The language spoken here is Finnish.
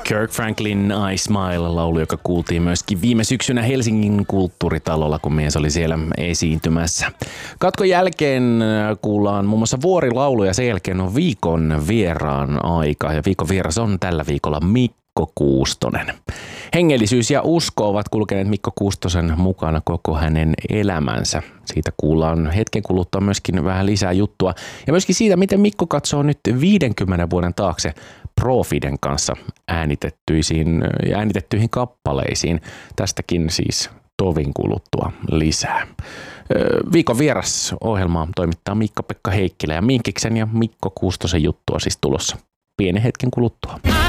Kirk Franklin I Smile-laulu, joka kuultiin myöskin viime syksynä Helsingin kulttuuritalolla, kun mies oli siellä esiintymässä. Katkon jälkeen kuullaan muun muassa vuorilaulu ja sen jälkeen on viikon vieraan aika. Ja viikon vieras on tällä viikolla Mikko Kuustonen. Hengellisyys ja usko ovat kulkeneet Mikko Kuustosen mukana koko hänen elämänsä. Siitä kuullaan hetken kuluttua myöskin vähän lisää juttua. Ja myöskin siitä, miten Mikko katsoo nyt 50 vuoden taakse Profiden kanssa äänitettyihin kappaleisiin. Tästäkin siis tovin kuluttua lisää. Viikon vieras ohjelmaa toimittaa Miikka-Pekka Heikkilä ja Minkiksen ja Mikko Kuustosen juttua siis tulossa pienen hetken kuluttua.